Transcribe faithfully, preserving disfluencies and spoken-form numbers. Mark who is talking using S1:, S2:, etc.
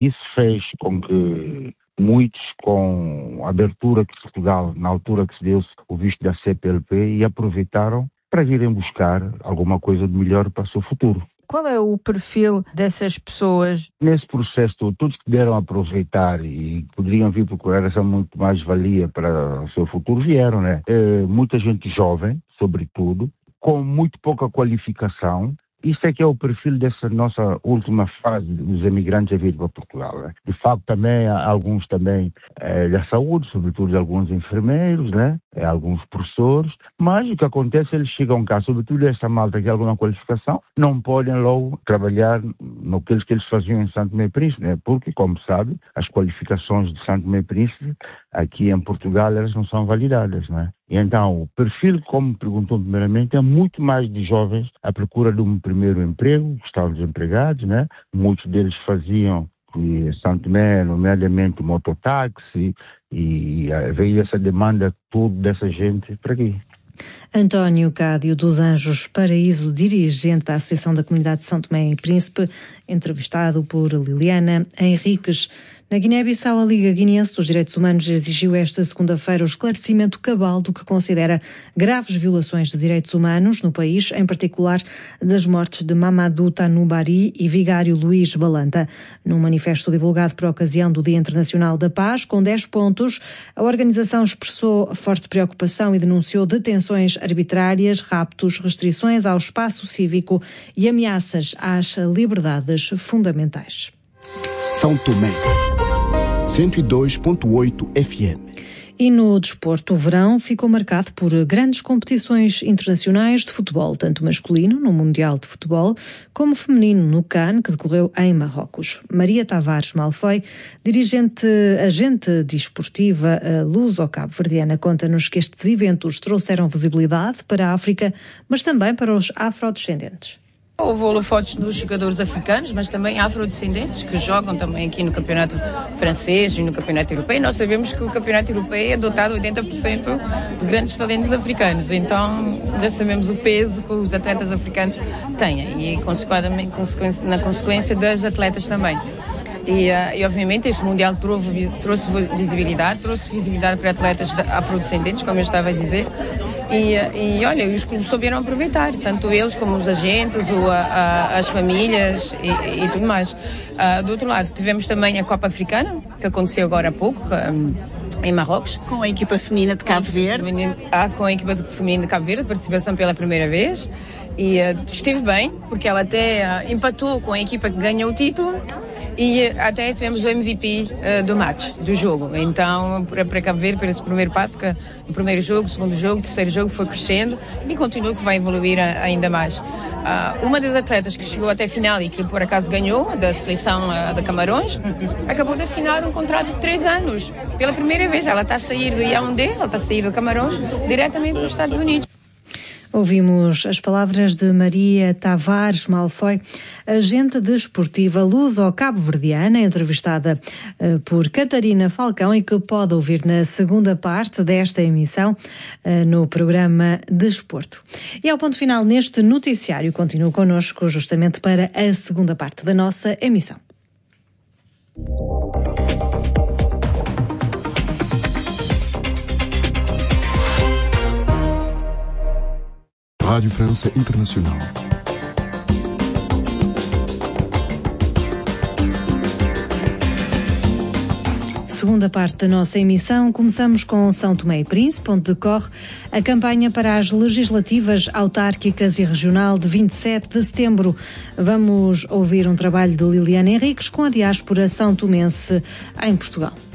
S1: Isso fez com que muitos, com a abertura que Portugal, na altura que se deu o visto da C P L P, e aproveitaram para virem buscar alguma coisa de melhor para o seu futuro.
S2: Qual é o perfil dessas pessoas?
S1: Nesse processo, todos que puderam aproveitar e poderiam vir procurar essa muito mais valia para o seu futuro, vieram, né? É, muita gente jovem, sobretudo, com muito pouca qualificação. Isso é que é o perfil dessa nossa última fase dos emigrantes a vir para Portugal, né? De facto, também há alguns também é, da saúde, sobretudo alguns enfermeiros, né? É, alguns professores, mas o que acontece, eles chegam cá, sobretudo essa malta que tem alguma qualificação, não podem logo trabalhar no que eles faziam em Santo Tomé e Príncipe, né? Porque, como sabe, as qualificações de Santo Tomé e Príncipe aqui em Portugal, elas não são validadas, né? E então, o perfil, como perguntou primeiramente, é muito mais de jovens à procura de um primeiro emprego, que estavam desempregados, né? Muitos deles faziam em Santo Tomé, nomeadamente mototáxi, e veio essa demanda toda dessa gente para aqui.
S3: António Cádio dos Anjos Paraíso, dirigente da Associação da Comunidade de São Tomé e Príncipe, entrevistado por Liliana Henriques. Na Guiné-Bissau, a Liga Guineense dos Direitos Humanos exigiu esta segunda-feira o esclarecimento cabal do que considera graves violações de direitos humanos no país, em particular das mortes de Mamadou Tanubari e Vigário Luís Balanta. Num manifesto divulgado por ocasião do Dia Internacional da Paz, com dez pontos, a organização expressou forte preocupação e denunciou detenções arbitrárias, raptos, restrições ao espaço cívico e ameaças às liberdades fundamentais.
S4: São Tomé, cento e dois ponto oito F M.
S3: E no desporto, o verão ficou marcado por grandes competições internacionais de futebol, tanto masculino, no Mundial de Futebol, como feminino, no CAN, que decorreu em Marrocos. Maria Tavares Malfoy, dirigente, agente desportiva luso-cabo-verdiana, conta-nos que estes eventos trouxeram visibilidade para a África, mas também para os afrodescendentes.
S5: Houve holofotes dos jogadores africanos, mas também afrodescendentes que jogam também aqui no campeonato francês e no campeonato europeu. Nós sabemos que o campeonato europeu é dotado oitenta por cento de grandes talentos africanos, então já sabemos o peso que os atletas africanos têm e consequentemente na consequência das atletas também. E, uh, e obviamente este Mundial trouxe, trouxe visibilidade, trouxe visibilidade para atletas afrodescendentes, como eu estava a dizer, e, e olha, os clubes souberam aproveitar, tanto eles como os agentes, o, a, a, as famílias e, e tudo mais. Uh, do outro lado, tivemos também a Copa Africana, que aconteceu agora há pouco, um, em Marrocos.
S6: Com a equipa feminina de Cabo Verde.
S5: Ah, com a equipa feminina de Cabo Verde, participação pela primeira vez, e uh, esteve bem, porque ela até uh, empatou com a equipa que ganhou o título. E até tivemos o M V P uh, do match, do jogo. Então, para, para Cabo Verde, para esse primeiro passo, que o primeiro jogo, o segundo jogo, o terceiro jogo foi crescendo e continua que vai evoluir a, ainda mais. Uh, uma das atletas que chegou até a final e que por acaso ganhou, da seleção uh, de Camarões, acabou de assinar um contrato de três anos. Pela primeira vez, ela está a sair do Yaoundé, ela está a sair do Camarões, diretamente para os Estados Unidos.
S3: Ouvimos as palavras de Maria Tavares Malfoy, agente desportiva luso-cabo-verdiana, entrevistada uh, por Catarina Falcão e que pode ouvir na segunda parte desta emissão uh, no programa Desporto. E ao ponto final neste noticiário, continua connosco justamente para a segunda parte da nossa emissão.
S4: Rádio França Internacional.
S3: Segunda parte da nossa emissão, começamos com São Tomé e Príncipe, onde decorre a campanha para as legislativas autárquicas e regional de vinte e sete de setembro. Vamos ouvir um trabalho de Liliana Henriques com a diáspora são tomense em Portugal.